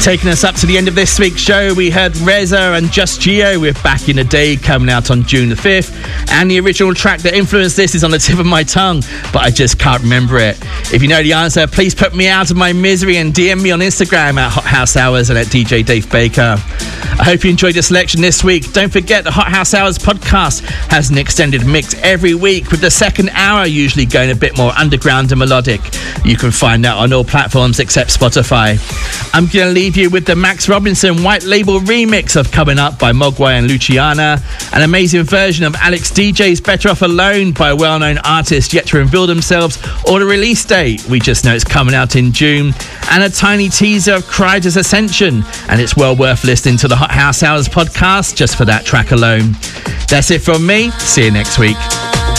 Taking us up to the end of this week's show, we heard Reza and Just Geo with Back in the Day, coming out on June the 5th. And the original track that influenced this is on the tip of my tongue, but I just can't remember it. If you know the answer, please put me out of my misery and DM me on Instagram at Hot House Hours and at DJ Dave Baker. I hope you enjoyed the selection this week. Don't forget the Hot House Hours podcast has an extended mix every week, with the second hour usually going a bit more underground and melodic. You can find that on all platforms except Spotify. I'm going to leave you with the Max Robinson White Label remix of Coming Up by Mogwai and Luciana, an amazing version of Alex DJ's Better Off Alone by well-known artists yet to reveal themselves or the release date. We just know it's coming out in June, and a tiny teaser of Kryder's Ascension, and it's well worth listening to the Hot House Hours podcast just for that track alone. That's it from me. See you next week.